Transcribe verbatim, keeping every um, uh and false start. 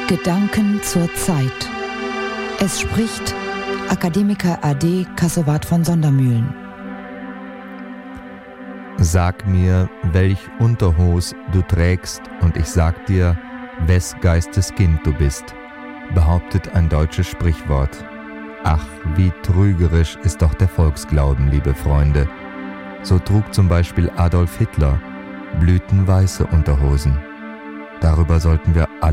Gedanken zur Zeit. Es spricht Akademiker A D Kassowat von Sondermühlen. Sag mir, welch Unterhos du trägst, und ich sag dir, wes Geistes Kind du bist, behauptet ein deutsches Sprichwort. Ach, wie trügerisch ist doch der Volksglauben, liebe Freunde. So trug zum Beispiel Adolf Hitler blütenweiße Unterhosen. Darüber sollten wir alle